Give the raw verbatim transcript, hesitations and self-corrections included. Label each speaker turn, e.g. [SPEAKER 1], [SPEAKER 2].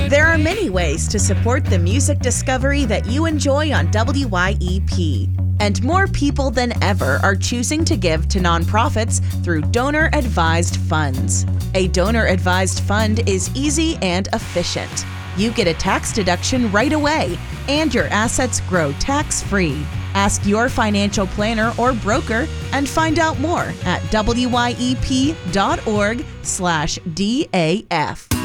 [SPEAKER 1] There are many ways to support the music discovery that you enjoy on W Y E P. And more people than ever are choosing to give to nonprofits through donor-advised funds. A donor-advised fund is easy and efficient. You get a tax deduction right away, and your assets grow tax-free. Ask your financial planner or broker and find out more at W Y E P dot org slash D A F.